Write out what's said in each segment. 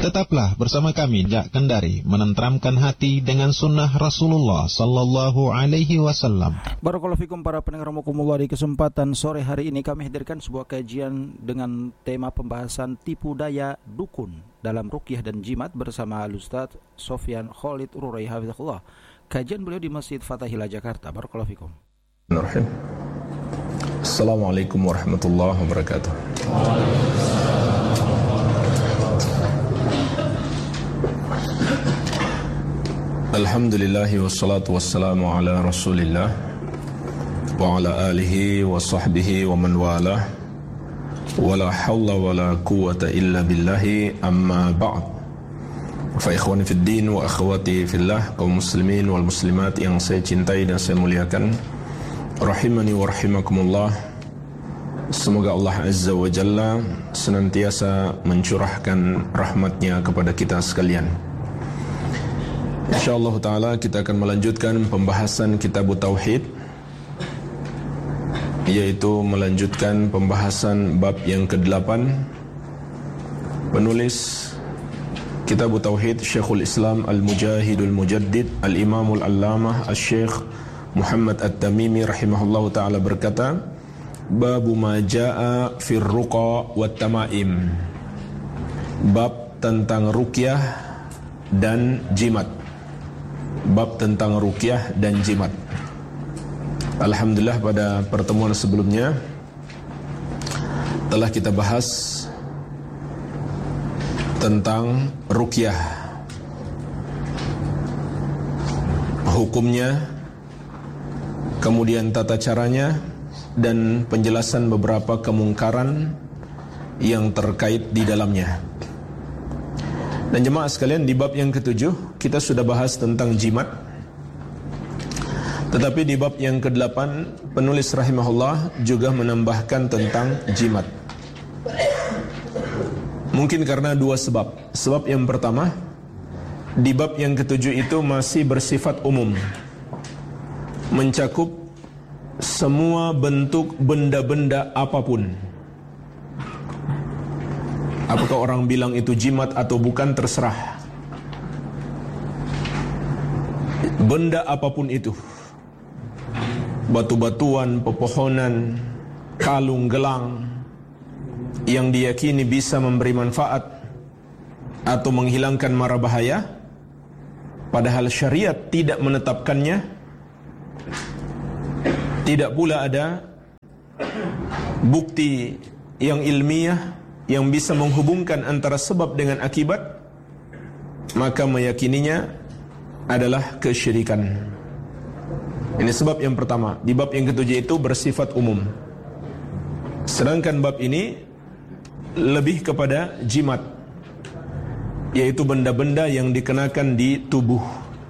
Tetaplah bersama kami Jak Kendari, menenteramkan hati dengan sunnah Rasulullah Sallallahu Alaihi Wasallam. Barakallahu fikum para pendengar rahimakumullah, di kesempatan sore hari ini kami hadirkan sebuah kajian dengan tema pembahasan tipu daya dukun dalam ruqyah dan jimat bersama Al-Ustaz Sofyan Khalid Ururai hafizahullah. Kajian beliau di Masjid Fathahillah Jakarta. Barakallahu fikum. Assalamualaikum warahmatullahi wabarakatuh. Alhamdulillahi wassalatu wassalamu ala rasulillah wa ala alihi wa sahbihi wa man walah wa la hawla wa la quwata illa billahi amma ba'd. Fa ikhwani fid din wa akhwati fillah, kaum muslimin wal muslimat yang saya cintai dan saya muliakan, rahimani wa rahimakumullah. Semoga Allah Azza wa Jalla senantiasa mencurahkan rahmatnya kepada kita sekalian. InsyaAllah ta'ala kita akan melanjutkan pembahasan kitab Tauhid, yaitu melanjutkan pembahasan bab yang ke-8. Penulis kitab Tauhid Syekhul Islam Al-Mujahidul Mujaddid Al-Imamul Allamah Al-Syekh Muhammad At-Tamimi rahimahullahu ta'ala berkata, Babu ma ja'a fir ruqa wat tamaim. Bab tentang ruqyah dan jimat. Bab tentang ruqyah dan jimat. Alhamdulillah, pada pertemuan sebelumnya telah kita bahas tentang ruqyah, hukumnya, kemudian tata caranya, dan penjelasan beberapa kemungkaran yang terkait di dalamnya. Dan jemaah sekalian, di bab yang ke-7 kita sudah bahas tentang jimat. Tetapi di bab yang ke-8 penulis rahimahullah juga menambahkan tentang jimat. Mungkin karena dua sebab. Sebab yang pertama, di bab yang ke-7 itu masih bersifat umum, mencakup semua bentuk benda-benda apapun. Apakah orang bilang itu jimat atau bukan terserah. Benda apapun itu, batu-batuan, pepohonan, kalung, gelang, yang diyakini bisa memberi manfaat atau menghilangkan mara bahaya, padahal syariat tidak menetapkannya. Tidak pula ada bukti yang ilmiah yang bisa menghubungkan antara sebab dengan akibat, maka meyakininya adalah kesyirikan. Ini sebab yang pertama. Di bab yang ke-7 itu bersifat umum. Sedangkan bab ini lebih kepada jimat, yaitu benda-benda yang dikenakan di tubuh,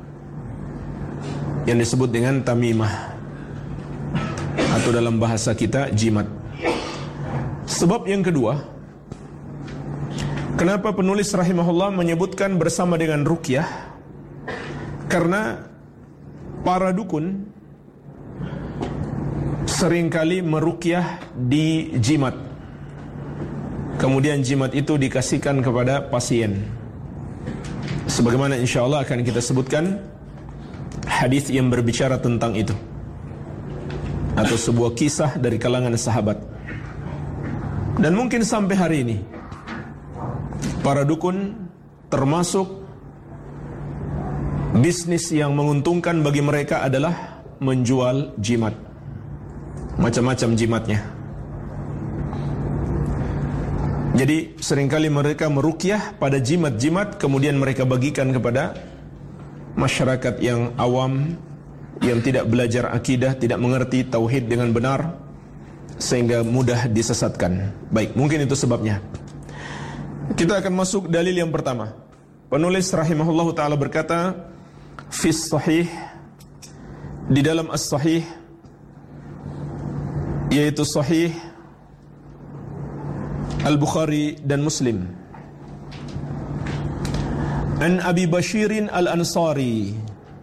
yang disebut dengan tamimah, atau dalam bahasa kita jimat. Sebab yang kedua, kenapa penulis rahimahullah menyebutkan bersama dengan ruqyah? Karena para dukun seringkali meruqyah di jimat, kemudian jimat itu dikasihkan kepada pasien. Sebagaimana insyaallah akan kita sebutkan hadis yang berbicara tentang itu, atau sebuah kisah dari kalangan sahabat. Dan mungkin sampai hari ini para dukun termasuk bisnis yang menguntungkan bagi mereka adalah menjual jimat, macam-macam jimatnya. Jadi seringkali mereka meruqyah pada jimat-jimat, kemudian mereka bagikan kepada masyarakat yang awam, yang tidak belajar akidah, tidak mengerti tauhid dengan benar, sehingga mudah disesatkan. Baik, mungkin itu sebabnya. Kita akan masuk dalil yang pertama. Penulis rahimahullah ta'ala berkata, Fis sahih, di dalam as-sahih, yaitu sahih Al-Bukhari dan Muslim, An Abi Bashirin Al-Ansari,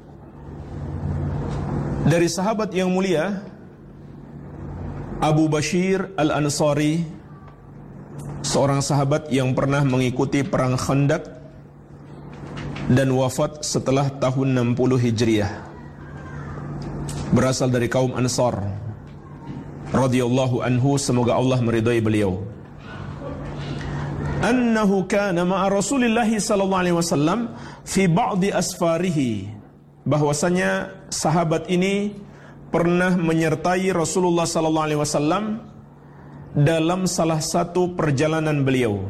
dari sahabat yang mulia Abu Bashir Al-Ansari, seorang sahabat yang pernah mengikuti perang Khandaq dan wafat setelah tahun 60 Hijriah. Berasal dari kaum Ansar radhiyallahu anhu, semoga Allah meridai beliau. Annahu kana ma'a Rasulillah sallallahu alaihi wasallam fi ba'di asfarihi, bahwasanya sahabat ini pernah menyertai Rasulullah sallallahu alaihi wasallam dalam salah satu perjalanan beliau.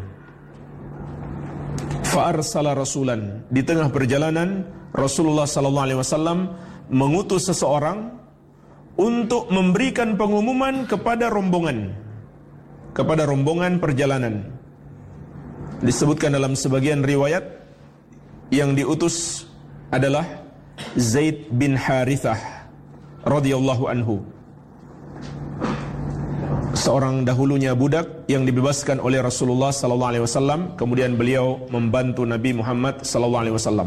Fa'arsala rasulan, di tengah perjalanan Rasulullah sallallahu alaihi wasallam mengutus seseorang untuk memberikan pengumuman kepada rombongan perjalanan. Disebutkan dalam sebagian riwayat yang diutus adalah Zaid bin Harithah radhiyallahu anhu, seorang dahulunya budak yang dibebaskan oleh Rasulullah sallallahu alaihi wasallam, kemudian beliau membantu Nabi Muhammad sallallahu alaihi wasallam.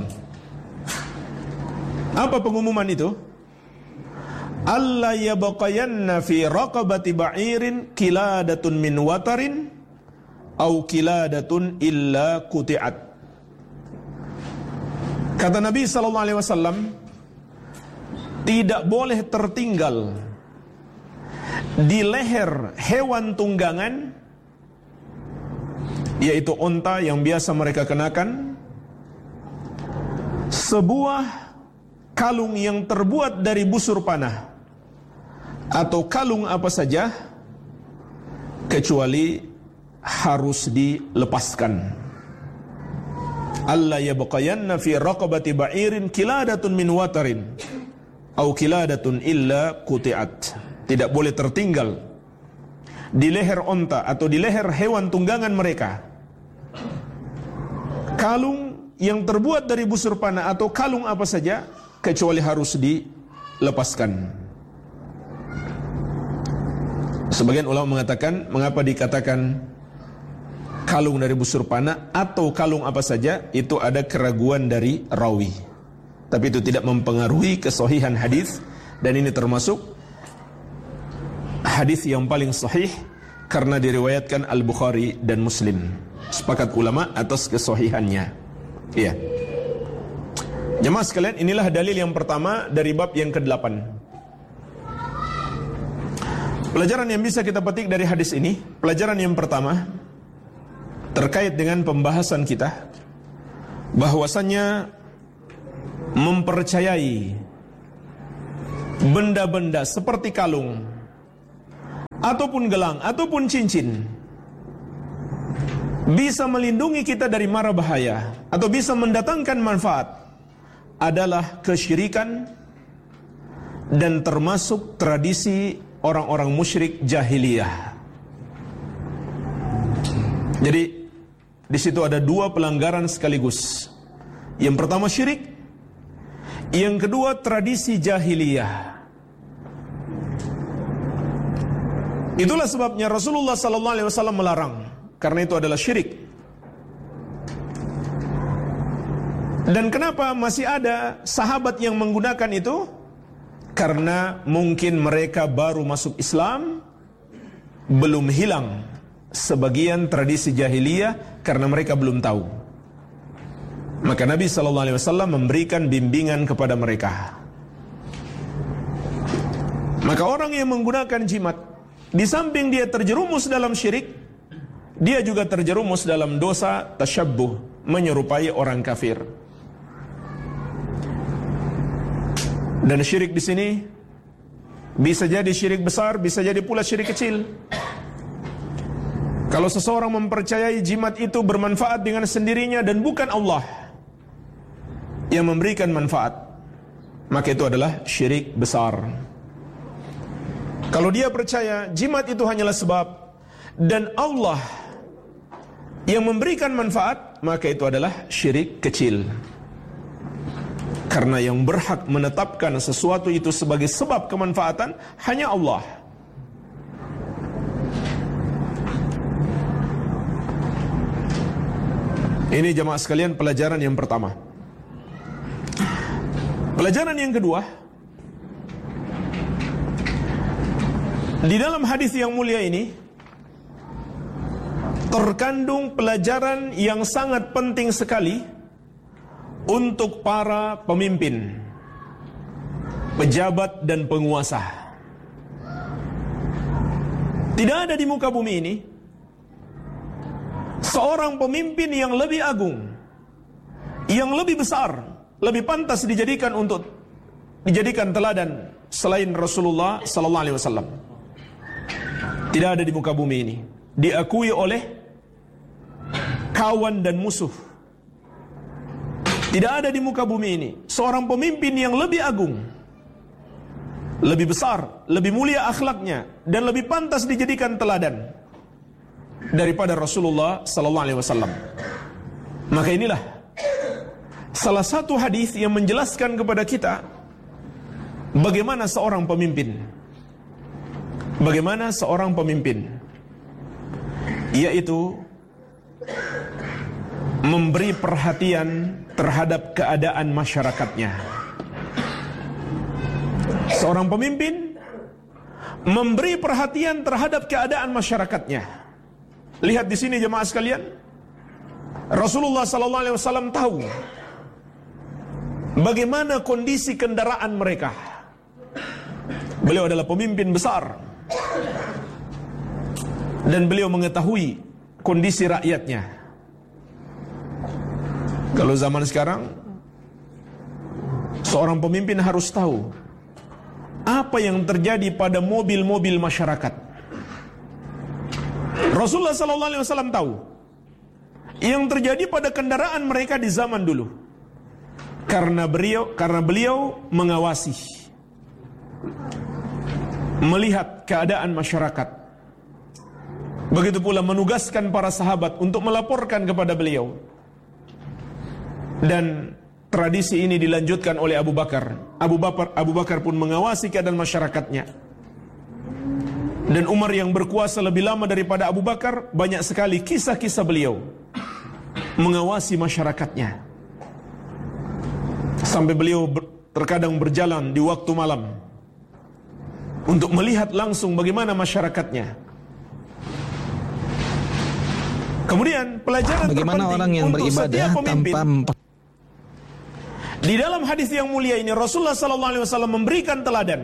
Apa pengumuman itu? Alla yabqayanna fi raqabati ba'irin kiladatun min watarin au kiladatun illa quti'at. Kata Nabi sallallahu alaihi wasallam, tidak boleh tertinggal di leher hewan tunggangan, yaitu unta yang biasa mereka kenakan, sebuah kalung yang terbuat dari busur panah atau kalung apa saja, kecuali harus dilepaskan. Alla yabqayanna fi raqabati ba'irin kiladatun min watarin au kiladatun illa quti'at. Tidak boleh tertinggal di leher onta atau di leher hewan tunggangan mereka kalung yang terbuat dari busur panah atau kalung apa saja, kecuali harus dilepaskan. Sebagian ulama mengatakan, mengapa dikatakan kalung dari busur panah atau kalung apa saja, itu ada keraguan dari rawi, tapi itu tidak mempengaruhi kesahihan hadis, dan ini termasuk hadis yang paling sahih karena diriwayatkan Al-Bukhari dan Muslim. Sepakat ulama atas kesahihannya. Iya. Jemaah sekalian, inilah dalil yang pertama dari bab yang ke-8. Pelajaran yang bisa kita petik dari hadis ini, pelajaran yang pertama terkait dengan pembahasan kita, bahwasannya mempercayai benda-benda seperti kalung ataupun gelang ataupun cincin bisa melindungi kita dari mara bahaya atau bisa mendatangkan manfaat adalah kesyirikan dan termasuk tradisi orang-orang musyrik jahiliyah. Jadi di situ ada dua pelanggaran sekaligus. Yang pertama syirik, yang kedua tradisi jahiliyah. Itulah sebabnya Rasulullah sallallahu alaihi wasallam melarang, karena itu adalah syirik. Dan kenapa masih ada sahabat yang menggunakan itu? Karena mungkin mereka baru masuk Islam, belum hilang sebagian tradisi jahiliyah karena mereka belum tahu. Maka Nabi sallallahu alaihi wasallam memberikan bimbingan kepada mereka. Maka orang yang menggunakan jimat, di samping dia terjerumus dalam syirik, dia juga terjerumus dalam dosa tasyabbuh, menyerupai orang kafir. Dan syirik di sini bisa jadi syirik besar, bisa jadi pula syirik kecil. Kalau seseorang mempercayai jimat itu bermanfaat dengan sendirinya dan bukan Allah yang memberikan manfaat, maka itu adalah syirik besar. Kalau dia percaya jimat itu hanyalah sebab dan Allah yang memberikan manfaat, maka itu adalah syirik kecil. Karena yang berhak menetapkan sesuatu itu sebagai sebab kemanfaatan hanya Allah. Ini jemaah sekalian pelajaran yang pertama. Pelajaran yang kedua, di dalam hadis yang mulia ini terkandung pelajaran yang sangat penting sekali untuk para pemimpin, pejabat dan penguasa. Tidak ada di muka bumi ini seorang pemimpin yang lebih agung, yang lebih besar, lebih pantas dijadikan teladan selain Rasulullah sallallahu alaihi wasallam. Tidak ada di muka bumi ini, diakui oleh kawan dan musuh. Tidak ada di muka bumi ini seorang pemimpin yang lebih agung, lebih besar, lebih mulia akhlaknya, dan lebih pantas dijadikan teladan daripada Rasulullah sallallahu alaihi wasallam. Maka inilah salah satu hadis yang menjelaskan kepada kita bagaimana seorang pemimpin. Bagaimana seorang pemimpin, yaitu memberi perhatian terhadap keadaan masyarakatnya. Seorang pemimpin memberi perhatian terhadap keadaan masyarakatnya. Lihat di sini jemaah sekalian, Rasulullah sallallahu alaihi wasallam tahu bagaimana kondisi kendaraan mereka. Beliau adalah pemimpin besar dan beliau mengetahui kondisi rakyatnya. Kalau zaman sekarang, seorang pemimpin harus tahu apa yang terjadi pada mobil-mobil masyarakat. Rasulullah sallallahu alaihi wasallam tahu yang terjadi pada kendaraan mereka di zaman dulu. Karena beliau mengawasi, melihat keadaan masyarakat. Begitu pula menugaskan para sahabat untuk melaporkan kepada beliau. Dan tradisi ini dilanjutkan oleh Abu Bakar. Abu Bakar pun mengawasi keadaan masyarakatnya. Dan Umar yang berkuasa lebih lama daripada Abu Bakar, banyak sekali kisah-kisah beliau mengawasi masyarakatnya. Sampai beliau terkadang berjalan di waktu malam untuk melihat langsung bagaimana masyarakatnya. Kemudian pelajaran bagaimana terpenting orang yang untuk beribadah setiap pemimpin. tanpa Di dalam hadis yang mulia ini Rasulullah sallallahu alaihi wasallam memberikan teladan.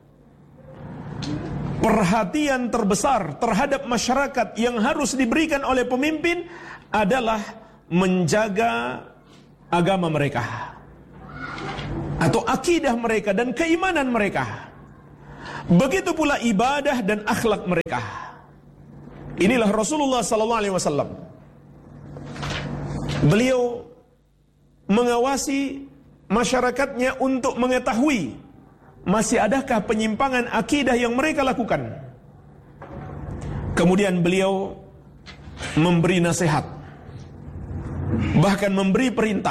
Perhatian terbesar terhadap masyarakat yang harus diberikan oleh pemimpin adalah menjaga agama mereka atau akidah mereka dan keimanan mereka. Begitu pula ibadah dan akhlak mereka. Inilah Rasulullah sallallahu alaihi wasallam. Beliau mengawasi masyarakatnya untuk mengetahui masih adakah penyimpangan akidah yang mereka lakukan. Kemudian beliau memberi nasihat, bahkan memberi perintah,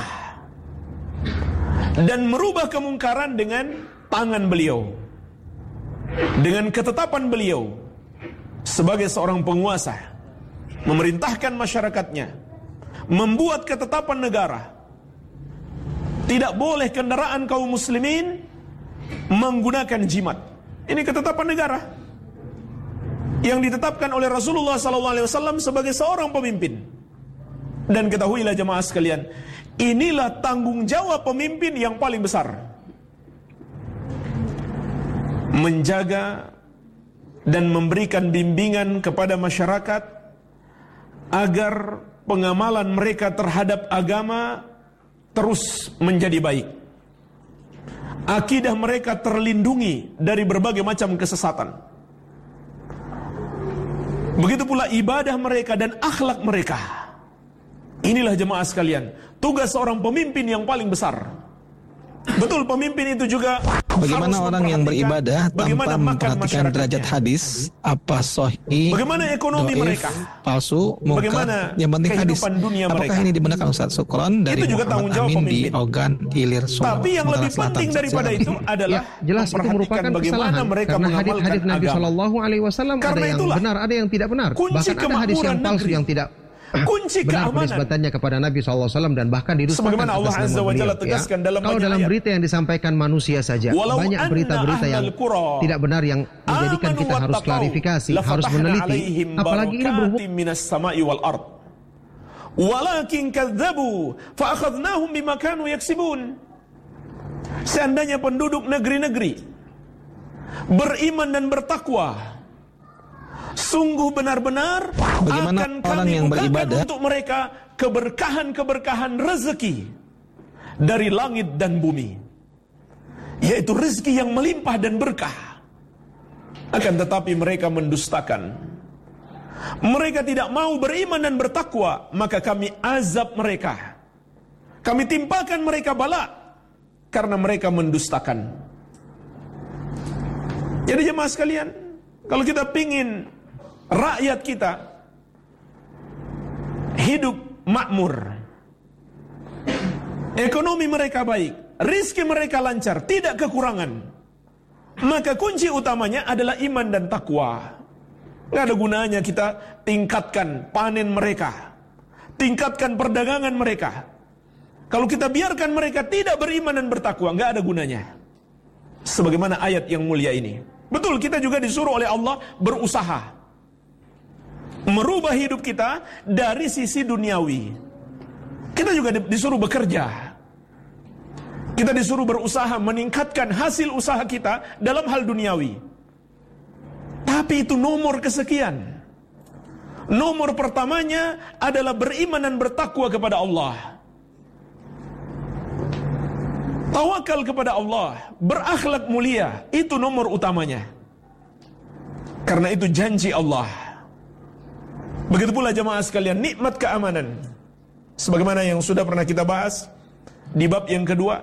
dan merubah kemungkaran dengan tangan beliau, dengan ketetapan beliau sebagai seorang penguasa, memerintahkan masyarakatnya, membuat ketetapan negara. Tidak boleh kendaraan kaum muslimin menggunakan jimat. Ini ketetapan negara yang ditetapkan oleh Rasulullah SAW sebagai seorang pemimpin. Dan ketahuilah jemaah sekalian, inilah tanggung jawab pemimpin yang paling besar. Menjaga dan memberikan bimbingan kepada masyarakat agar pengamalan mereka terhadap agama terus menjadi baik. Akidah mereka terlindungi dari berbagai macam kesesatan. Begitu pula ibadah mereka dan akhlak mereka. Inilah jemaah sekalian, tugas seorang pemimpin yang paling besar. Betul, pemimpin itu juga bagaimana orang yang beribadah tanpa memperhatikan derajat masyarakatnya. hadis, apa sahih, Bagaimana ekonomi dhaif, mereka, palsu, bagaimana munkar, yang penting hadis. kehidupan dunia Apakah mereka. ini dibenarkan Ustaz Sukron dari Itu juga tanggung jawab Muhammad Amin di pemimpin. Ogan, Hilir, Sumatera Tapi yang lebih Selatan. penting daripada Silakan. itu adalah jelas itu merupakan bagaimana kesalahan mereka karena mengamalkan hadis-hadis Nabi agama. Shallallahu Alaihi Wasallam ada Karena yang itulah, benar, ada yang tidak benar. kunci Bahkan ada hadis yang kemakmuran palsu negeri, yang tidak kunci benar keamanan. penisbatannya kepada Nabi SAW dan bahkan didustakan Sebagaimana Allah atas nama Azza wa Jalla beliau, tegaskan dalam kalau banyak dalam ayat. berita yang disampaikan manusia saja, Walau banyak anna berita-berita yang ahlal qura tidak benar yang menjadikan amanu kita harus wattaqau, klarifikasi, harus lafatahna meneliti. alaihim Apalagi ini berhubungan barakatim minas sama'i wal ard. Walakin kadzabu fa akhadnahum bima kanu yaksibun. Seandainya penduduk negeri-negeri beriman dan bertakwa, sungguh benar-benar Bagaimana akan orang kami yang bukakan beribadah untuk mereka keberkahan-keberkahan rezeki dari langit dan bumi, yaitu rezeki yang melimpah dan berkah. Akan tetapi mereka mendustakan. Mereka tidak mau beriman dan bertakwa, maka kami azab mereka. Kami timpakan mereka bala karena mereka mendustakan. Jadi jemaah sekalian, kalau kita pingin rakyat kita hidup makmur, ekonomi mereka baik, rizki mereka lancar, tidak kekurangan, maka kunci utamanya adalah iman dan takwa. Nggak ada gunanya kita tingkatkan panen mereka, tingkatkan perdagangan mereka, kalau kita biarkan mereka tidak beriman dan bertakwa, nggak ada gunanya. Sebagaimana ayat yang mulia ini. Betul, kita juga disuruh oleh Allah berusaha merubah hidup kita dari sisi duniawi. Kita juga disuruh bekerja. Kita disuruh berusaha meningkatkan hasil usaha kita dalam hal duniawi. Tapi itu nomor kesekian. Nomor pertamanya adalah beriman dan bertakwa kepada Allah. Tawakal kepada Allah, berakhlak mulia, itu nomor utamanya. Karena itu janji Allah. Begitu pula jemaah sekalian, nikmat keamanan. Sebagaimana yang sudah pernah kita bahas di bab yang kedua.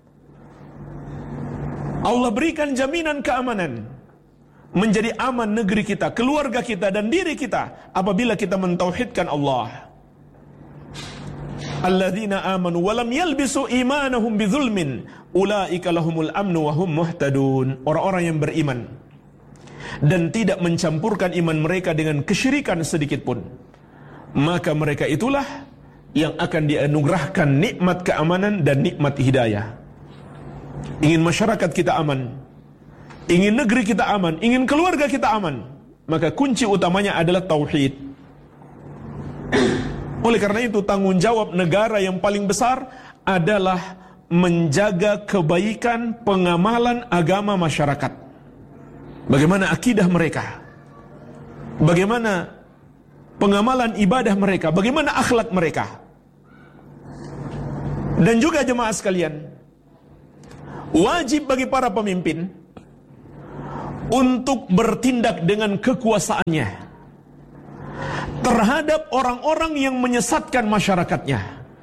Allah berikan jaminan keamanan. Menjadi aman negeri kita, keluarga kita, dan diri kita apabila kita mentauhidkan Allah. Alladzina amanu wa lam yalbisu imanahum bidzulmin ulaika lahumul amnu wa hum muhtadun. Orang-orang yang beriman dan tidak mencampurkan iman mereka dengan kesyirikan sedikit pun, maka mereka itulah yang akan dianugerahkan nikmat keamanan dan nikmat hidayah. Ingin masyarakat kita aman, ingin negeri kita aman, ingin keluarga kita aman, maka kunci utamanya adalah tauhid. Oleh karena itu tanggung jawab negara yang paling besar adalah menjaga kebaikan pengamalan agama masyarakat. Bagaimana akidah mereka, bagaimana pengamalan ibadah mereka, bagaimana akhlak mereka. Dan juga jemaah sekalian, wajib bagi para pemimpin untuk bertindak dengan kekuasaannya terhadap orang-orang yang menyesatkan masyarakatnya.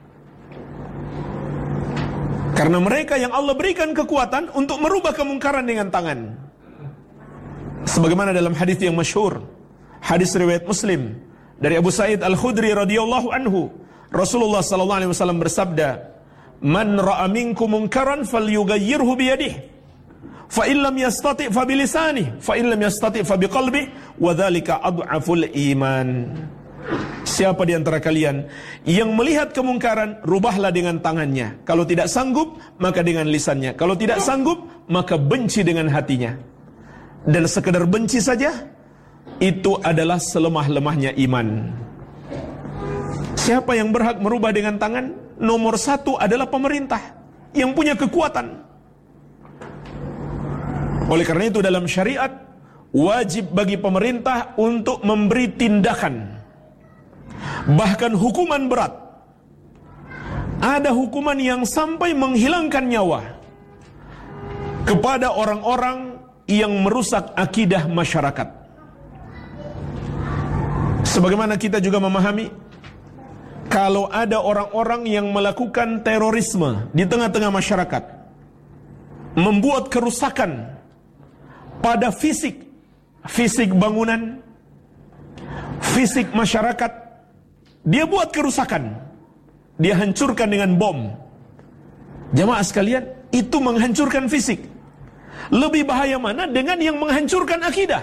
Karena mereka yang Allah berikan kekuatan untuk merubah kemungkaran dengan tangan. Sebagaimana dalam hadis yang masyhur, hadis riwayat Muslim dari Abu Sa'id Al-Khudri radhiyallahu anhu, Rasulullah sallallahu alaihi wasallam bersabda, "Man ra'a minkum munkaran falyughayyirhu bi yadihi, fa in lam yastati' fa bi lisanihi, fa in lam yastati' fa bi qalbihi, wa dzalika adhaful iman." Siapa di antara kalian yang melihat kemungkaran, rubahlah dengan tangannya. Kalau tidak sanggup, maka dengan lisannya. Kalau tidak sanggup, maka benci dengan hatinya. Dan sekedar benci saja, itu adalah selemah-lemahnya iman. Siapa yang berhak merubah dengan tangan? Nomor satu adalah pemerintah yang punya kekuatan. Oleh karena itu dalam syariat, wajib bagi pemerintah untuk memberi tindakan, bahkan hukuman berat. Ada hukuman yang sampai menghilangkan nyawa kepada orang-orang yang merusak akidah masyarakat. Sebagaimana kita juga memahami, kalau ada orang-orang yang melakukan terorisme di tengah-tengah masyarakat, membuat kerusakan pada fisik bangunan, fisik masyarakat, dia buat kerusakan, dia hancurkan dengan bom. Jamaah sekalian, itu menghancurkan fisik. Lebih bahaya mana dengan yang menghancurkan akidah?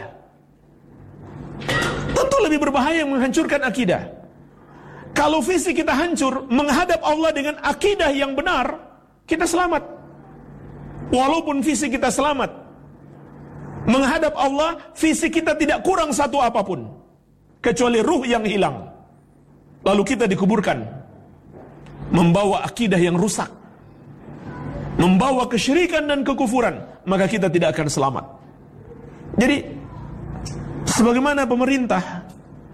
Tentu lebih berbahaya yang menghancurkan akidah. Kalau fisik kita hancur, menghadap Allah dengan akidah yang benar, kita selamat. Walaupun fisik kita selamat, menghadap Allah, fisik kita tidak kurang satu apapun, kecuali ruh yang hilang. lalu kita dikuburkan, membawa akidah yang rusak, membawa kesyirikan dan kekufuran, maka kita tidak akan selamat. Jadi, sebagaimana pemerintah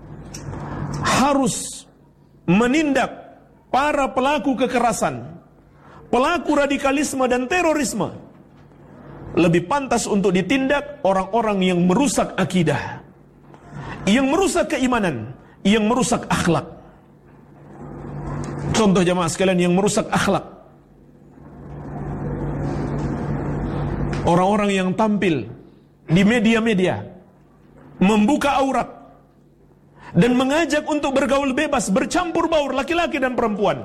harus menindak para pelaku kekerasan, pelaku radikalisme dan terorisme, lebih pantas untuk ditindak orang-orang yang merusak akidah, yang merusak keimanan, yang merusak akhlak. Contoh jamaah sekalian yang merusak akhlak, orang-orang yang tampil di media-media membuka aurat dan mengajak untuk bergaul bebas, bercampur baur laki-laki dan perempuan.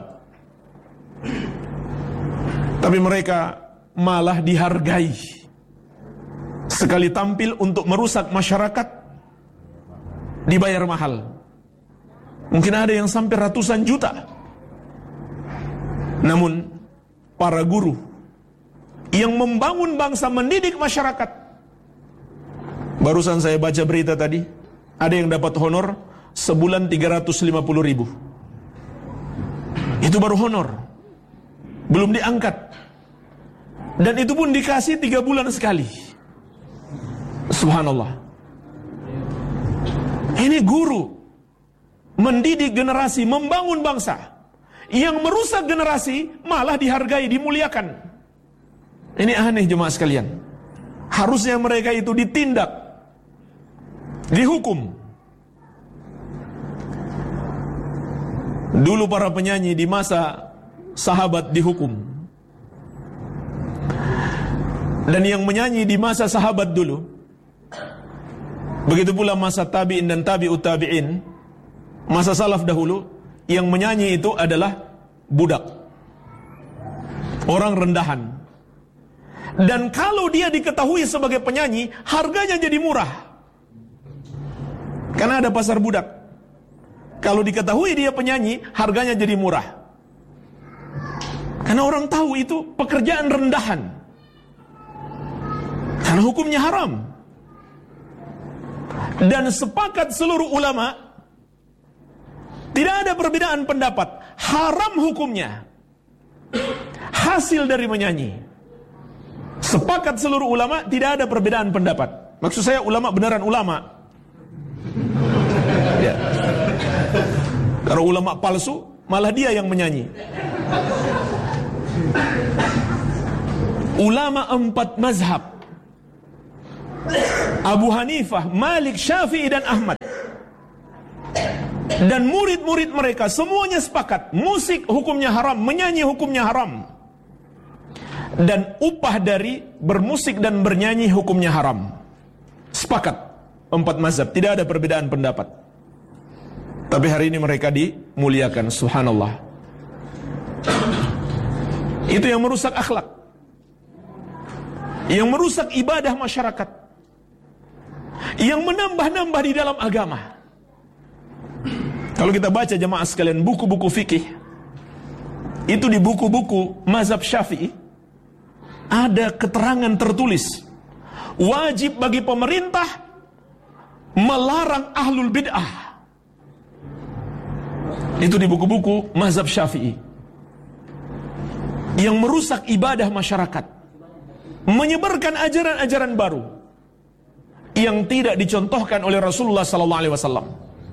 Tapi mereka malah dihargai. Sekali tampil untuk merusak masyarakat, dibayar mahal. Mungkin ada yang sampai ratusan juta. Namun para guru yang membangun bangsa, mendidik masyarakat, barusan saya baca berita tadi, ada yang dapat honor sebulan 350.000. Itu baru honor, belum diangkat. Dan itu pun dikasih 3 bulan sekali. Subhanallah. Ini guru mendidik generasi, membangun bangsa. Yang merusak generasi malah dihargai, dimuliakan. Ini aneh jemaah sekalian. Harusnya mereka itu ditindak, dihukum. Dulu para penyanyi di masa sahabat dihukum. Dan yang menyanyi di masa sahabat dulu, begitu pula masa tabi'in dan tabi'ut tabi'in, masa salaf dahulu, yang menyanyi itu adalah budak, orang rendahan. Dan kalau dia diketahui sebagai penyanyi, harganya jadi murah. Karena ada pasar budak. Kalau diketahui dia penyanyi, harganya jadi murah. Karena orang tahu itu pekerjaan rendahan. Karena hukumnya haram. Dan sepakat seluruh ulama, tidak ada perbedaan pendapat, haram hukumnya. Hasil dari menyanyi. Sepakat seluruh ulama, tidak ada perbedaan pendapat. Maksud saya ulama beneran ulama. Ya. Kalau ulama palsu, malah dia yang menyanyi. Ulama 4 mazhab, Abu Hanifah, Malik, Syafi'i dan Ahmad, dan murid-murid mereka semuanya sepakat, musik hukumnya haram, menyanyi hukumnya haram. Dan upah dari bermusik dan bernyanyi hukumnya haram. Sepakat 4 mazhab, tidak ada perbedaan pendapat. Tapi hari ini mereka dimuliakan, subhanallah. Itu yang merusak akhlak, yang merusak ibadah masyarakat, yang menambah-nambah di dalam agama. Kalau kita baca jemaah sekalian buku-buku fikih, itu di buku-buku mazhab Syafi'i ada keterangan tertulis, wajib bagi pemerintah melarang ahlul bid'ah. Itu di buku-buku mazhab Syafi'i, yang merusak ibadah masyarakat, menyebarkan ajaran-ajaran baru yang tidak dicontohkan oleh Rasulullah SAW.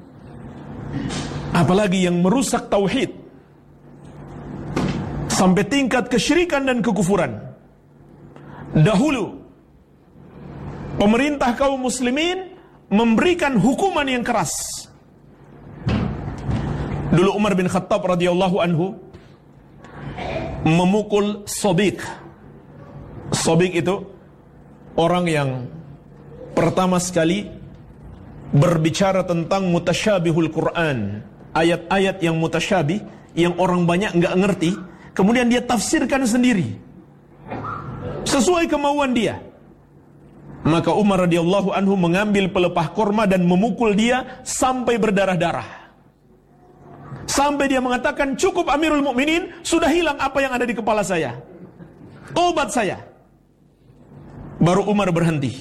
Apalagi yang merusak tauhid sampai tingkat kesyirikan dan kekufuran. Dahulu pemerintah kaum muslimin memberikan hukuman yang keras. Dulu Umar bin Khattab radhiyallahu anhu memukul Sobiq. Sobiq itu orang yang pertama sekali berbicara tentang mutasyabihul Quran, ayat-ayat yang mutasyabih, yang orang banyak nggak ngerti, kemudian dia tafsirkan sendiri sesuai kemauan dia. Maka Umar radhiyallahu anhu mengambil pelepah korma dan memukul dia sampai berdarah-darah. Sampai dia mengatakan, cukup Amirul Mukminin, sudah hilang apa yang ada di kepala saya. Tobat saya. Baru Umar berhenti.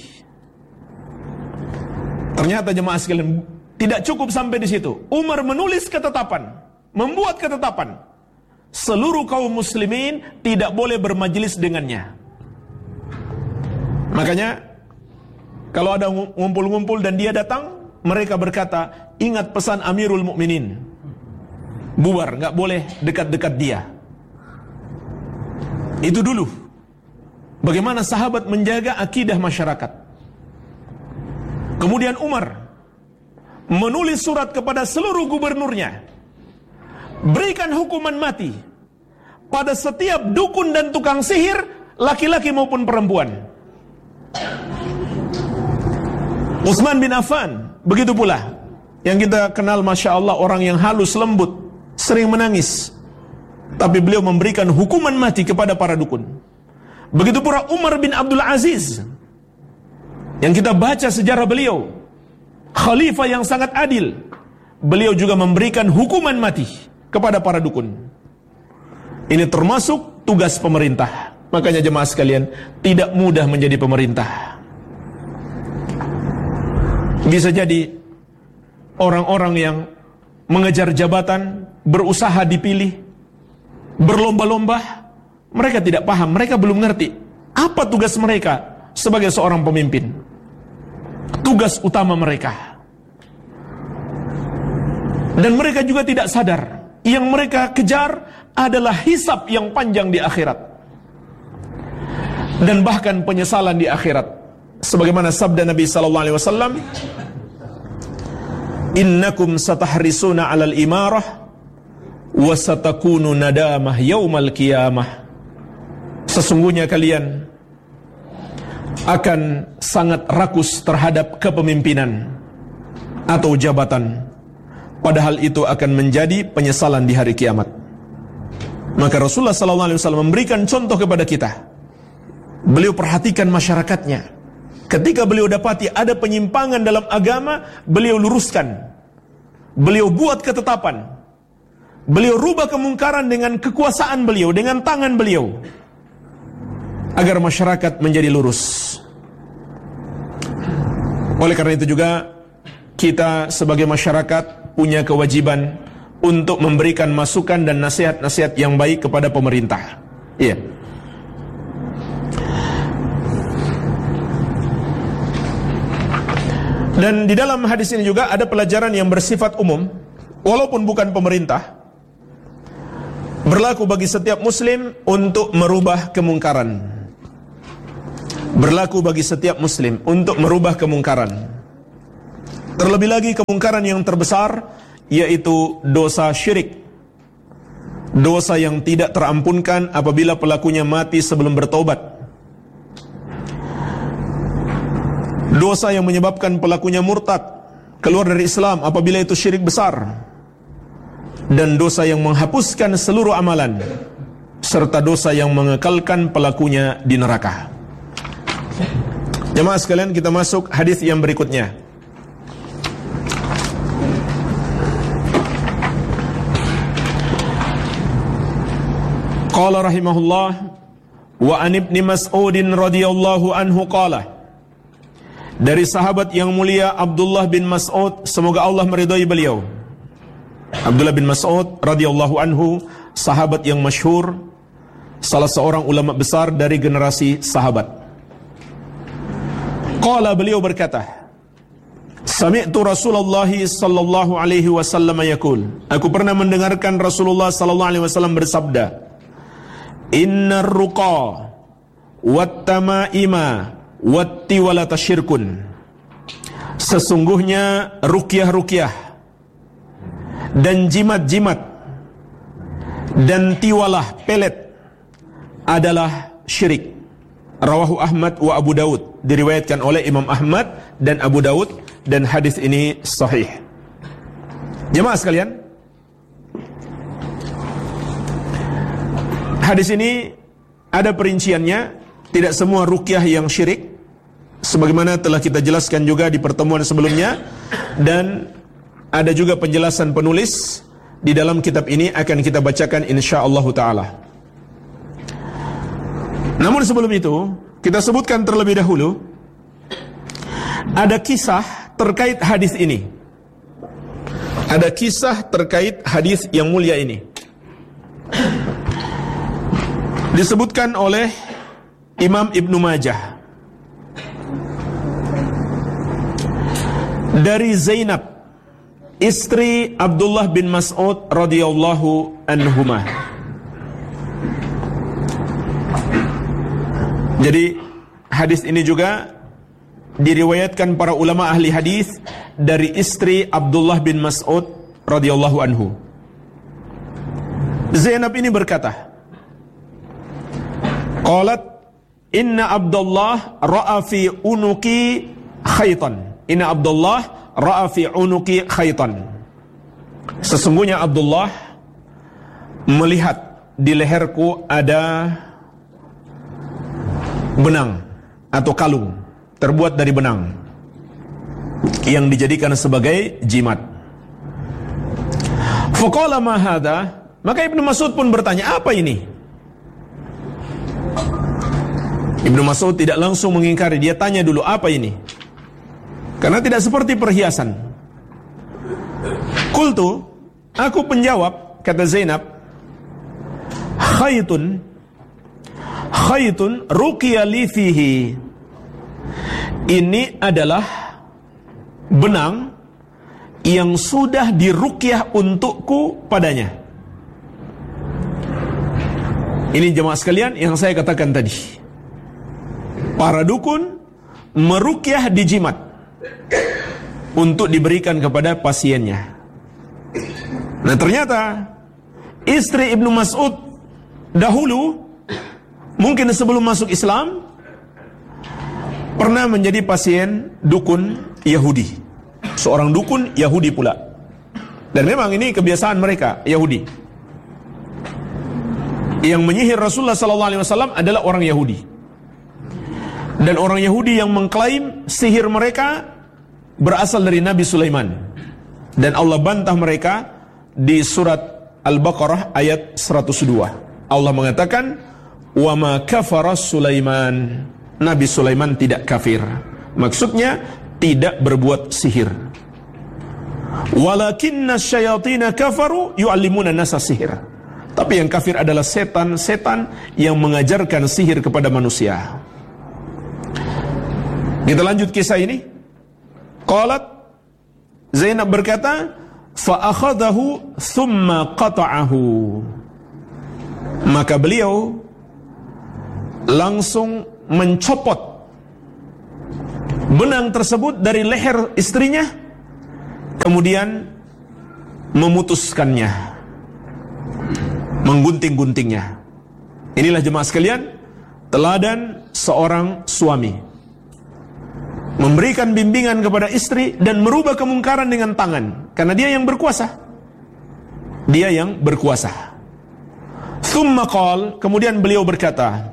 Ternyata jemaah sekalian, tidak cukup sampai di situ. Umar menulis ketetapan membuat ketetapan seluruh kaum muslimin tidak boleh bermajelis dengannya. Makanya kalau ada ngumpul-ngumpul dan dia datang, mereka berkata, ingat pesan Amirul Mukminin, bubar, nggak boleh dekat-dekat dia. Itu dulu bagaimana sahabat menjaga akidah masyarakat. Kemudian Umar menulis surat kepada seluruh gubernurnya, berikan hukuman mati pada setiap dukun dan tukang sihir, laki-laki maupun perempuan. Utsman bin Affan begitu pula, yang kita kenal Masya Allah orang yang halus lembut, sering menangis, tapi beliau memberikan hukuman mati kepada para dukun. Begitu pula Umar bin Abdul Aziz, yang kita baca sejarah beliau, khalifah yang sangat adil, beliau juga memberikan hukuman mati kepada para dukun. Ini termasuk tugas pemerintah. Makanya jemaah sekalian, tidak mudah menjadi pemerintah. Bisa jadi orang-orang yang mengejar jabatan, berusaha dipilih, berlomba-lomba, mereka tidak paham, mereka belum ngerti apa tugas mereka sebagai seorang pemimpin. Tugas utama mereka. Dan mereka juga tidak sadar, yang mereka kejar adalah hisab yang panjang di akhirat. Dan bahkan penyesalan di akhirat. Sebagaimana sabda Nabi sallallahu alaihi wasallam, "Innakum satahrisuna 'alal imarah wa satakunu nadamah yaumal qiyamah." Sesungguhnya kalian akan sangat rakus terhadap kepemimpinan atau jabatan, padahal itu akan menjadi penyesalan di hari kiamat. Maka Rasulullah sallallahu alaihi wasallam memberikan contoh kepada kita. Beliau perhatikan masyarakatnya. Ketika beliau dapati ada penyimpangan dalam agama, beliau luruskan. Beliau buat ketetapan. Beliau rubah kemungkaran dengan kekuasaan beliau, dengan tangan beliau, agar masyarakat menjadi lurus. Oleh karena itu juga kita sebagai masyarakat punya kewajiban untuk memberikan masukan dan nasihat-nasihat yang baik kepada pemerintah. Iya. Dan di dalam hadis ini juga ada pelajaran yang bersifat umum, walaupun bukan pemerintah, berlaku bagi setiap muslim untuk merubah kemungkaran. Berlaku bagi setiap muslim untuk merubah kemungkaran. Terlebih lagi kemungkaran yang terbesar, yaitu dosa syirik. Dosa yang tidak terampunkan apabila pelakunya mati sebelum bertobat. Dosa yang menyebabkan pelakunya murtad, keluar dari Islam apabila itu syirik besar. Dan dosa yang menghapuskan seluruh amalan, serta dosa yang mengekalkan pelakunya di neraka. Jemaah sekalian, kita masuk hadis yang berikutnya. Qala rahimahullah, wa an ibni Mas'udin radhiyallahu anhu qala, dari sahabat yang mulia Abdullah bin Mas'ud, semoga Allah meridhai beliau. Abdullah bin Mas'ud radhiyallahu anhu, sahabat yang masyhur, salah seorang ulama besar dari generasi sahabat. Qala, beliau berkata, sami'tu Rasulullah sallallahu alaihi wasallam yaqul, aku pernah mendengarkan Rasulullah sallallahu alaihi wasallam bersabda, innar ruqa wat tamaima wat tiwalata syirkun. Sesungguhnya ruqyah-ruqyah dan jimat-jimat dan tiwalah pelet adalah syirik. Rawahu Ahmad wa Abu Daud, diriwayatkan oleh Imam Ahmad dan Abu Daud, dan hadis ini sahih. Jemaah sekalian, hadis ini ada perinciannya. Tidak semua ruqyah yang syirik, sebagaimana telah kita jelaskan juga di pertemuan sebelumnya, dan ada juga penjelasan penulis di dalam kitab ini akan kita bacakan insyaallah taala. Namun sebelum itu, kita sebutkan terlebih dahulu ada kisah terkait hadis ini. ada kisah terkait hadis yang mulia ini. Disebutkan oleh Imam Ibnu Majah dari Zainab, istri Abdullah bin Mas'ud radhiyallahu anhuma. Jadi hadis ini juga diriwayatkan para ulama ahli hadis dari istri Abdullah bin Mas'ud radhiyallahu anhu. Zainab ini berkata, qalat inna Abdullah ra'a fi unuki khaytan. Inna Abdullah ra'a fi unuki khaytan. Sesungguhnya Abdullah melihat di leherku ada benang atau kalung terbuat dari benang yang dijadikan sebagai jimat. Faqala ma hadha, maka Ibnu Mas'ud pun bertanya, apa ini? Ibnu Mas'ud tidak langsung mengingkari, dia tanya dulu, apa ini? Karena tidak seperti perhiasan. Qultu, aku penjawab, kata Zainab, khaytun ruqiya li fihi. Ini adalah benang yang sudah diruqyah untukku padanya. Ini jemaah sekalian yang saya katakan tadi. Para dukun meruqyah di jimat untuk diberikan kepada pasiennya. Nah, ternyata istri Ibnu Mas'ud dahulu, mungkin sebelum masuk Islam, pernah menjadi pasien dukun Yahudi. Seorang dukun Yahudi pula. Dan memang ini kebiasaan mereka, Yahudi. Yang menyihir Rasulullah SAW adalah orang Yahudi. Dan orang Yahudi yang mengklaim sihir mereka berasal dari Nabi Sulaiman. Dan Allah bantah mereka di surat Al-Baqarah ayat 102. Allah mengatakan, "Wa ma kafara Sulaiman." Nabi Sulaiman tidak kafir. Maksudnya tidak berbuat sihir. Walakinna syayatina kafaru yu'allimuna nasa sihir. Tapi yang kafir adalah setan-setan yang mengajarkan sihir kepada manusia. Kita lanjut kisah ini. Qalat, Zainab berkata, fa akhadahu thumma qata'ahu. Maka beliau langsung mencopot benang tersebut dari leher istrinya, kemudian memutuskannya, menggunting-guntingnya. Inilah jemaah sekalian, teladan seorang suami, memberikan bimbingan kepada istri dan merubah kemungkaran dengan tangan, karena dia yang berkuasa. Dia yang berkuasa. Thumma qal, kemudian beliau berkata,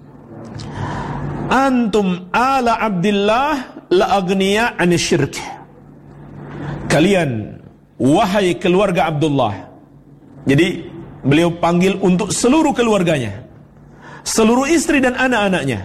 antum ala Abdillah la agniya anisyirk. Kalian, wahai keluarga Abdullah. Jadi beliau panggil untuk seluruh keluarganya, seluruh istri dan anak-anaknya.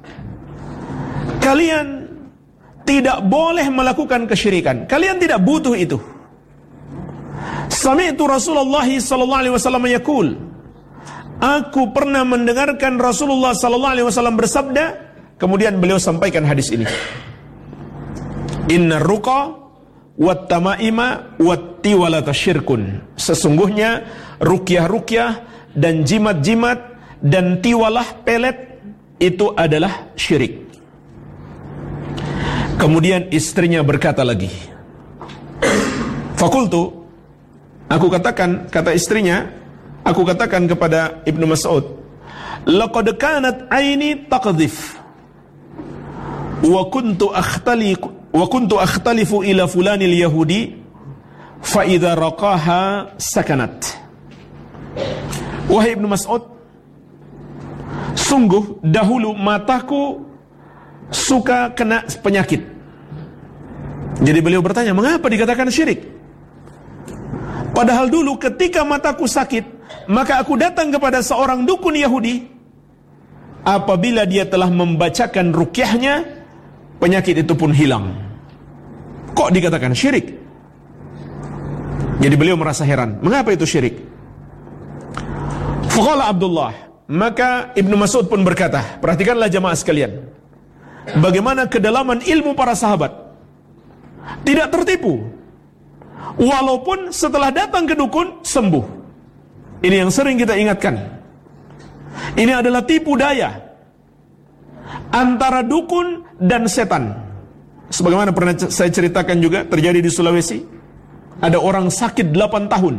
Kalian tidak boleh melakukan kesyirikan. Kalian tidak butuh itu. Sami'tu Rasulullah sallallahu alaihi wasallam yaqul. Aku pernah mendengarkan Rasulullah sallallahu alaihi wasallam bersabda, kemudian beliau sampaikan hadis ini. Innar ruqa wat tamaima wat tiwalata syirkun. Sesungguhnya ruqyah-ruqyah dan jimat-jimat dan tiwalah pelet itu adalah syirik. Kemudian istrinya berkata lagi, fakultu, aku katakan, kata istrinya, aku katakan kepada Ibnu Mas'ud, laqad kanat aini taqdhif wa kuntu akhtalifu ila fulanil yahudi fa idza raqaha sakanat. Wahai Ibnu Mas'ud, sungguh dahulu mataku suka kena penyakit. Jadi beliau bertanya, mengapa dikatakan syirik? Padahal dulu ketika mataku sakit, maka aku datang kepada seorang dukun Yahudi. Apabila dia telah membacakan ruqyahnya, penyakit itu pun hilang. Kok dikatakan syirik? Jadi beliau merasa heran, mengapa itu syirik? Faqala Abdullah, maka Ibnu Mas'ud pun berkata, perhatikanlah jamaah sekalian, bagaimana kedalaman ilmu para sahabat. Tidak tertipu, walaupun setelah datang ke dukun sembuh. Ini yang sering kita ingatkan. Ini adalah tipu daya antara dukun dan setan. Sebagaimana pernah saya ceritakan juga terjadi di Sulawesi. Ada orang sakit 8 tahun.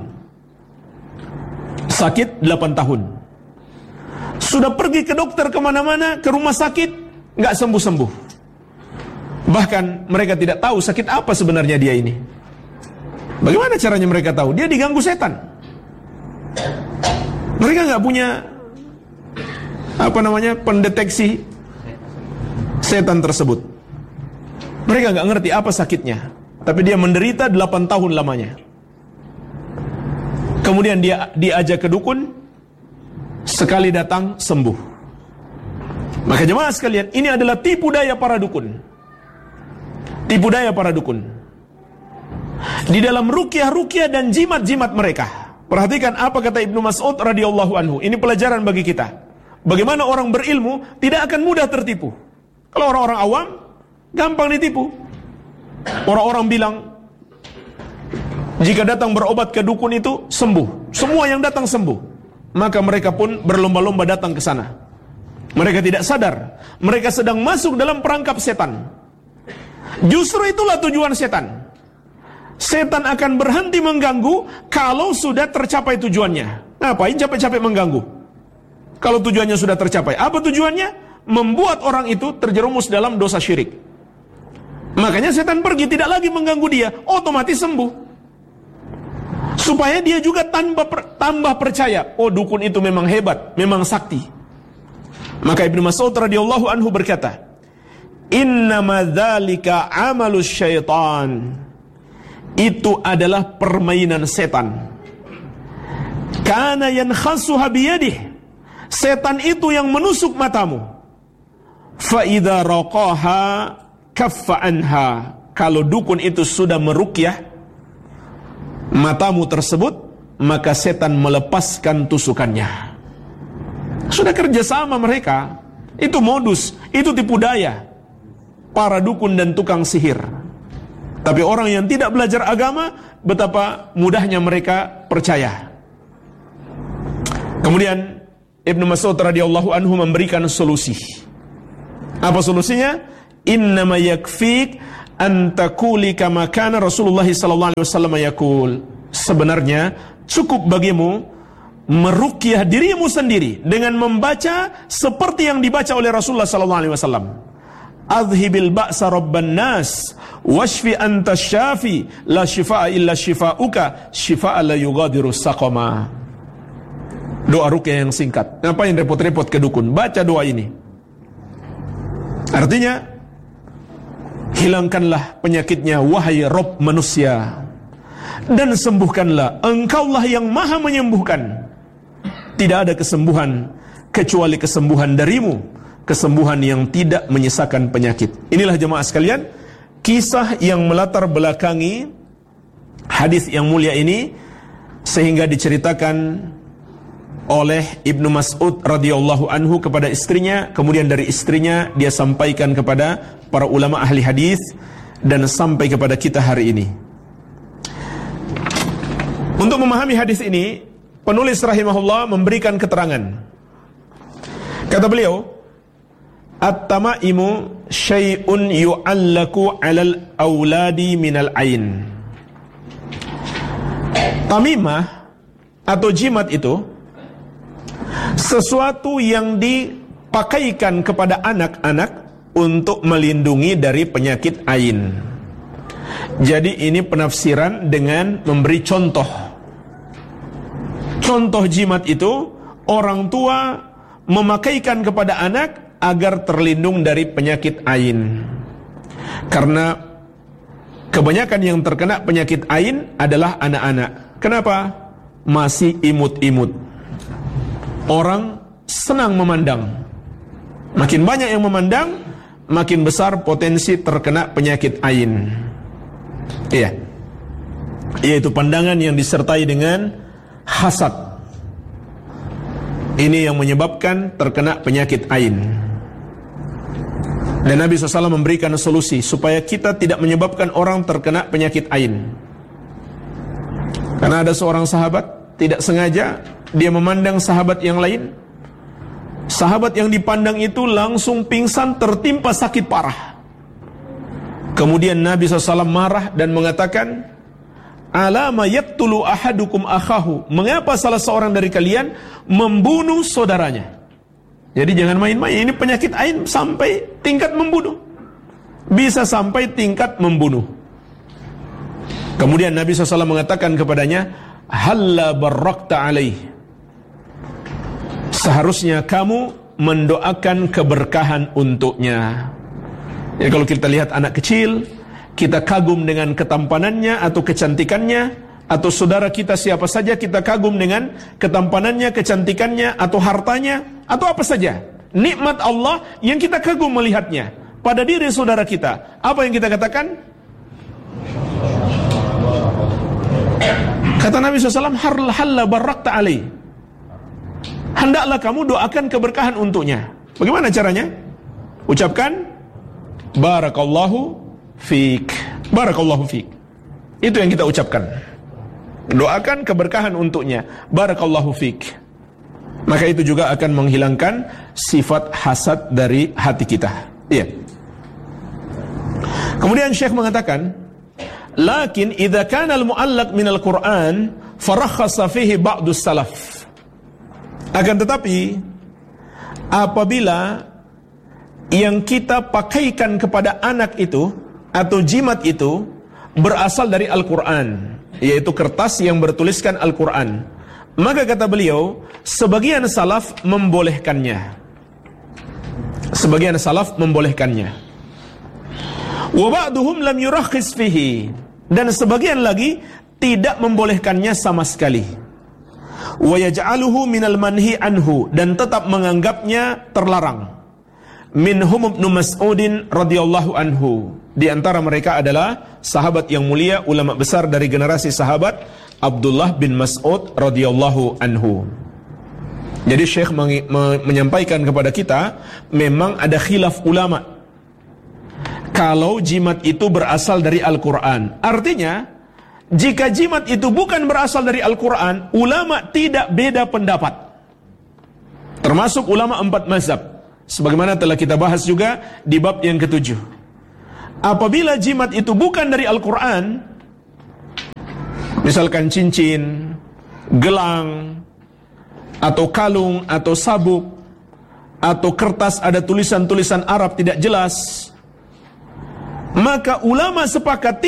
Sakit 8 tahun. Sudah pergi ke dokter kemana-mana, ke rumah sakit, nggak sembuh-sembuh. Bahkan mereka tidak tahu sakit apa sebenarnya dia ini. Bagaimana caranya mereka tahu? Dia diganggu setan. Mereka nggak punya pendeteksi setan tersebut. Mereka nggak ngerti apa sakitnya, tapi dia menderita 8 tahun lamanya. Kemudian dia diajak ke dukun, sekali datang sembuh. Maka jemaah sekalian, ini adalah tipu daya para dukun. Tipu daya para dukun. Di dalam ruqyah dan jimat-jimat mereka. Perhatikan apa kata Ibnu Mas'ud radhiyallahu anhu. Ini pelajaran bagi kita. Bagaimana orang berilmu tidak akan mudah tertipu. Kalau orang-orang awam gampang ditipu. Orang-orang bilang jika datang berobat ke dukun itu sembuh. Semua yang datang sembuh. Maka mereka pun berlomba-lomba datang ke sana. Mereka tidak sadar mereka sedang masuk dalam perangkap setan. Justru itulah tujuan setan. Setan akan berhenti mengganggu kalau sudah tercapai tujuannya. Ngapain capek-capek mengganggu? Kalau tujuannya sudah tercapai, apa tujuannya? Membuat orang itu terjerumus dalam dosa syirik. Makanya setan pergi, tidak lagi mengganggu dia, otomatis sembuh. Supaya dia juga tambah percaya, oh dukun itu memang hebat, memang sakti. Maka Ibnu Mas'ud radhiyallahu anhu berkata, "Innama dzalika amalus syaitan." Itu adalah permainan setan. Kana yankhasuha biyadih. Setan itu yang menusuk matamu. Fa idza raqaha kaffa anha. Kalau dukun itu sudah meruqyah matamu tersebut, maka setan melepaskan tusukannya. Sudah kerjasama mereka. Itu modus, itu tipu daya para dukun dan tukang sihir. Tapi orang yang tidak belajar agama, betapa mudahnya mereka percaya. Kemudian Ibnu Mas'ud radhiyallahu anhu memberikan solusi. Apa solusinya? Innama yakfik an taquli kama kana Rasulullah sallallahu alaihi wasallam yaqul. Sebenarnya cukup bagimu meruqyah dirimu sendiri dengan membaca seperti yang dibaca oleh Rasulullah sallallahu alaihi wasallam. Adhibil ba'sa rabban nas washfi anta syafi la shifaa illa shifauka shifaa la yughadiru saqama. Doa ruqyah yang singkat. Ngapain repot-repot ke dukun? Baca doa ini. Artinya, hilangkanlah penyakitnya wahai Rabb manusia, dan sembuhkanlah, engkaulah yang maha menyembuhkan. Tidak ada kesembuhan kecuali kesembuhan darimu, kesembuhan yang tidak menyisakan penyakit. Inilah jemaah sekalian, kisah yang melatar belakangi hadis yang mulia ini, sehingga diceritakan oleh Ibnu Mas'ud radhiyallahu anhu kepada istrinya, kemudian dari istrinya dia sampaikan kepada para ulama ahli hadis dan sampai kepada kita hari ini. Untuk memahami hadis ini, penulis rahimahullah memberikan keterangan. Kata beliau, at-tamaimu syai'un yu'allaku 'alal auladi minal ain. Tamimah atau jimat itu sesuatu yang dipakaikan kepada anak-anak untuk melindungi dari penyakit ain. Jadi ini penafsiran dengan memberi contoh. Contoh jimat itu orang tua memakaikan kepada anak agar terlindung dari penyakit ain. Karena kebanyakan yang terkena penyakit ain adalah anak-anak. Kenapa? Masih imut-imut. Orang senang memandang. Makin banyak yang memandang, makin besar potensi terkena penyakit ain. Iya. yaitu pandangan yang disertai dengan hasad. Ini yang menyebabkan terkena penyakit ain. Dan Nabi SAW memberikan solusi supaya kita tidak menyebabkan orang terkena penyakit ain. Karena ada seorang sahabat, tidak sengaja dia memandang sahabat yang lain. Sahabat yang dipandang itu langsung pingsan, tertimpa sakit parah. Kemudian Nabi SAW marah dan mengatakan, alama yaqtulu ahadukum akhahu, mengapa salah seorang dari kalian membunuh saudaranya? Jadi jangan main-main, ini penyakit ain sampai tingkat membunuh. Bisa sampai tingkat membunuh. Kemudian Nabi SAW mengatakan kepadanya, halla barakta alaih, seharusnya kamu mendoakan keberkahan untuknya. Ya, kalau kita lihat anak kecil, kita kagum dengan ketampanannya atau kecantikannya, atau saudara kita siapa saja kita kagum dengan ketampanannya, kecantikannya, atau hartanya, atau apa saja. Nikmat Allah yang kita kagum melihatnya pada diri saudara kita. Apa yang kita katakan? Kata Nabi SAW, halla barakta alaih, hendaklah kamu doakan keberkahan untuknya. Bagaimana caranya? Ucapkan barakallahu fiik, barakallahu fiik. Itu yang kita ucapkan. Doakan keberkahan untuknya, barakallahu fiik. Maka itu juga akan menghilangkan sifat hasad dari hati kita. Iya. Kemudian Syekh mengatakan, lakin idza kana al-mu'allaq min al-Qur'an farakhasa fihi ba'dus salaf. Akan tetapi apabila yang kita pakaikan kepada anak itu atau jimat itu berasal dari Al-Quran, yaitu kertas yang bertuliskan Al-Quran, maka kata beliau, sebagian salaf membolehkannya. Sebagian salaf membolehkannya. Wa ba'duhum lam yurakhis fihi, dan sebagian lagi tidak membolehkannya sama sekali. Wa yaj'aluhu minal manhi anhu, dan tetap menganggapnya terlarang. Minhum Ibnu Mas'udin radhiyallahu anhu. Di antara mereka adalah sahabat yang mulia, ulama besar dari generasi sahabat, Abdullah bin Mas'ud radhiyallahu anhu. Jadi Syekh menyampaikan kepada kita, memang ada khilaf ulama kalau jimat itu berasal dari Al-Quran. Artinya, jika jimat itu bukan berasal dari Al-Quran, ulama tidak beda pendapat. Termasuk ulama 4 mazhab, sebagaimana telah kita bahas juga di bab yang ke-7. Apabila jimat itu bukan dari Al-Quran, misalkan cincin, gelang, atau kalung, atau sabuk, atau kertas ada tulisan-tulisan Arab tidak jelas, maka ulama sepakat